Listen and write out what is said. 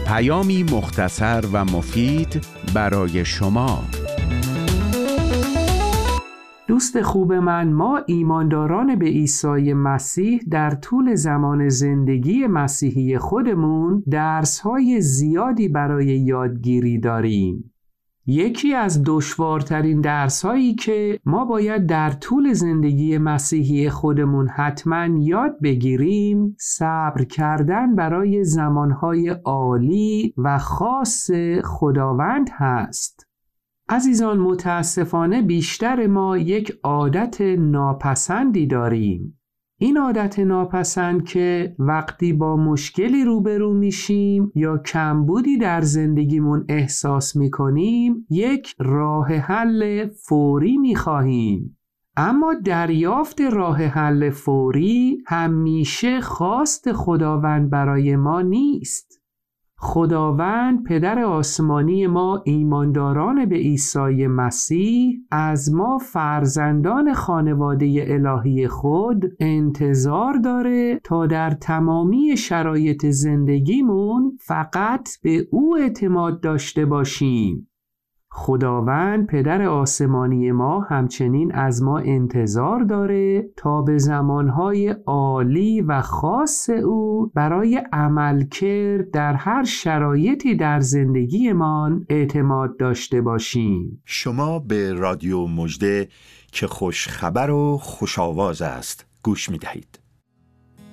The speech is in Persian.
پیامی مختصر و مفید برای شما. دوست خوب من، ما ایمانداران به عیسی مسیح در طول زمان زندگی مسیحی خودمون درس‌های زیادی برای یادگیری داریم. یکی از دشوارترین درس‌هایی که ما باید در طول زندگی مسیحی خودمون حتما یاد بگیریم، صبر کردن برای زمانهای عالی و خاص خداوند هست. عزیزان، متاسفانه بیشتر ما یک عادت ناپسندی داریم. این عادت ناپسند که وقتی با مشکلی روبرو میشیم یا کمبودی در زندگیمون احساس میکنیم، یک راه حل فوری میخواهیم. اما دریافت راه حل فوری همیشه خواست خداوند برای ما نیست. خداوند پدر آسمانی ما ایمانداران به عیسی مسیح از ما فرزندان خانواده الهی خود انتظار داره تا در تمامی شرایط زندگیمون فقط به او اعتماد داشته باشیم. خداوند پدر آسمانی ما همچنین از ما انتظار داره تا به زمانهای عالی و خاص او برای عملکرد در هر شرایطی در زندگیمان اعتماد داشته باشیم. شما به رادیو مژده که خوش خبر و خوش آواز است گوش می دهید.